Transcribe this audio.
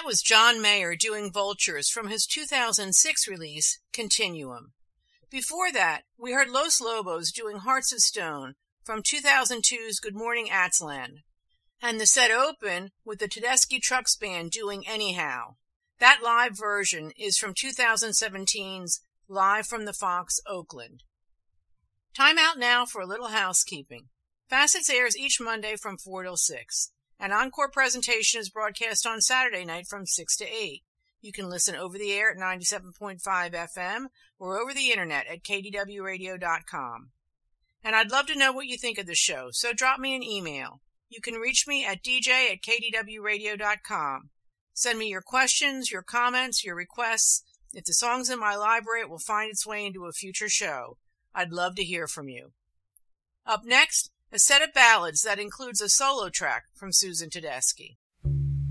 was John Mayer doing Vultures from his 2006 release, Continuum. Before that, we heard Los Lobos doing Hearts of Stone from 2002's Good Morning Atzlan. And the set opened with the Tedeschi Trucks Band doing Anyhow. That live version is from 2017's Live from the Fox, Oakland. Time out now for a little housekeeping. Facets airs each Monday from 4 till 6. An encore presentation is broadcast on Saturday night from 6 to 8. You can listen over the air at 97.5 FM or over the internet at kdwradio.com. And I'd love to know what you think of the show, so drop me an email. You can reach me at dj@kdwradio.com. Send me your questions, your comments, your requests. If the song's in my library, it will find its way into a future show. I'd love to hear from you. Up next, a set of ballads that includes a solo track from Susan Tedeschi.